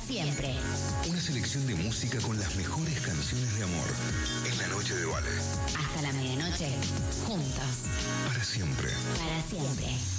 siempre. Una selección de música con las mejores canciones de amor. En la noche de Vale. Hasta la medianoche, juntos. Para siempre. Para siempre.